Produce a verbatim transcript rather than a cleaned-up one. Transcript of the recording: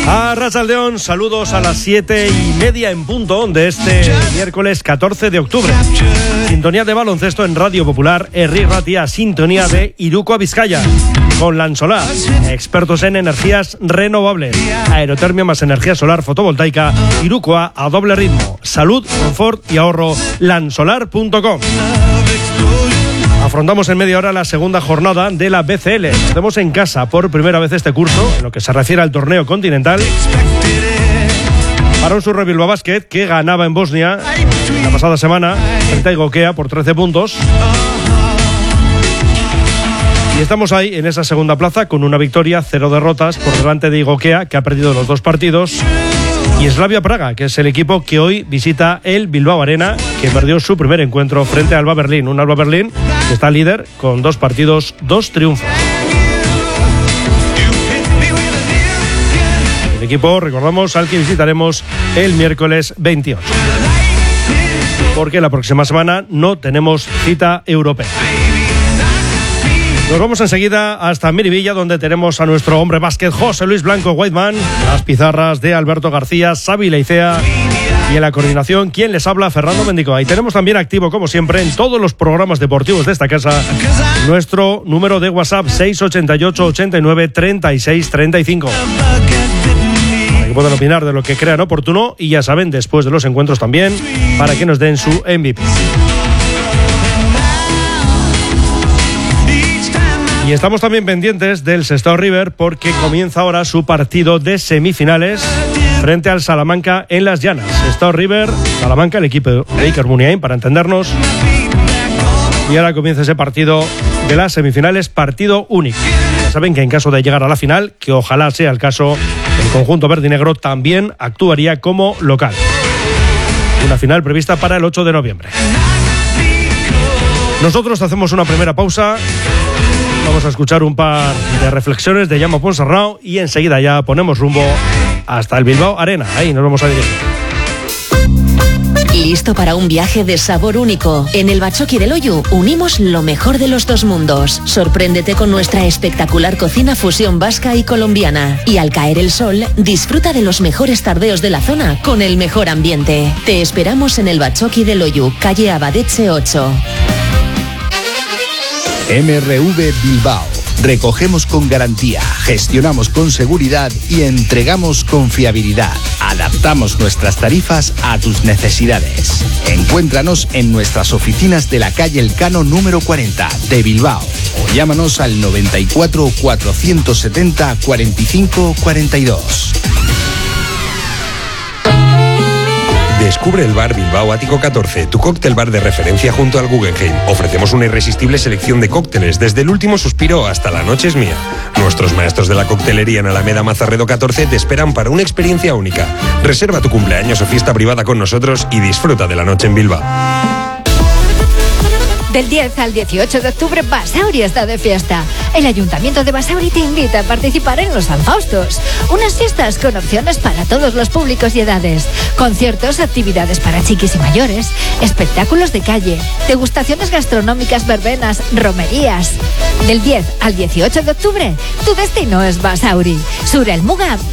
A Rachaldeón, saludos a las siete y media en punto de este miércoles catorce de octubre. Sintonía de baloncesto en Radio Popular, Herri Ratia, sintonía de Iruko a Vizcaya. Con Lansolar, expertos en energías renovables, aerotermia más energía solar fotovoltaica, Irukoa a doble ritmo, salud, confort y ahorro, lansolar punto com. Afrontamos en media hora la segunda jornada de la B C L. Estamos en casa por primera vez este curso, en lo que se refiere al torneo continental. Para un Surre Bilbao Basket que ganaba en Bosnia la pasada semana frente a Igokea por trece puntos. Y estamos ahí en esa segunda plaza con una victoria, cero derrotas por delante de Igokea, que ha perdido los dos partidos, y Slavia Praga, que es el equipo que hoy visita el Bilbao Arena, que perdió su primer encuentro frente a Alba Berlín. Un Alba Berlín que está líder con dos partidos, dos triunfos. El equipo, recordamos, al que visitaremos el miércoles veintiocho. Porque la próxima semana no tenemos cita europea. Nos vamos enseguida hasta Miribilla, donde tenemos a nuestro hombre básquet José Luis Blanco Whiteman, las pizarras de Alberto García, Xavi Leicea y en la coordinación quien les habla, Fernando Mendicoa. Y tenemos también activo, como siempre, en todos los programas deportivos de esta casa, nuestro número de WhatsApp seis ochenta y ocho, ochenta y nueve, treinta y seis, treinta y cinco. Para que puedan opinar de lo que crean oportuno y ya saben, después de los encuentros también, para que nos den su M V P. Y estamos también pendientes del Sestao River porque comienza ahora su partido de semifinales frente al Salamanca en Las Llanas. Sestao River, Salamanca, el equipo de Iker Muniain, para entendernos. Y ahora comienza ese partido de las semifinales, partido único. Ya saben que en caso de llegar a la final, que ojalá sea el caso, el conjunto verde y negro también actuaría como local. Una final prevista para el ocho de noviembre. Nosotros hacemos una primera pausa. Vamos a escuchar un par de reflexiones de Jaume Ponsarnau y enseguida ya ponemos rumbo hasta el Bilbao Arena. Ahí nos vamos a dirigir. ¿Listo para un viaje de sabor único? En el Batzoki del Oiu unimos lo mejor de los dos mundos. Sorpréndete con nuestra espectacular cocina fusión vasca y colombiana. Y al caer el sol, disfruta de los mejores tardeos de la zona con el mejor ambiente. Te esperamos en el Batzoki del Oiu, calle Abadeche ocho. M R V Bilbao. Recogemos con garantía, gestionamos con seguridad y entregamos con fiabilidad. Adaptamos nuestras tarifas a tus necesidades. Encuéntranos en nuestras oficinas de la calle Elcano número cuarenta de Bilbao o llámanos al noventa y cuatro, cuatrocientos setenta, cuarenta y cinco, cuarenta y dos. Descubre el bar Bilbao Ático catorce, tu cóctel bar de referencia junto al Guggenheim. Ofrecemos una irresistible selección de cócteles, desde el último suspiro hasta la noche es mía. Nuestros maestros de la coctelería en Alameda Mazarredo catorce te esperan para una experiencia única. Reserva tu cumpleaños o fiesta privada con nosotros y disfruta de la noche en Bilbao. Del diez al dieciocho de octubre, Basauri está de fiesta. El Ayuntamiento de Basauri te invita a participar en los San Faustos. Unas fiestas con opciones para todos los públicos y edades. Conciertos, actividades para chiquis y mayores, espectáculos de calle, degustaciones gastronómicas, verbenas, romerías. Del diez al dieciocho de octubre, tu destino es Basauri. Sur el Muga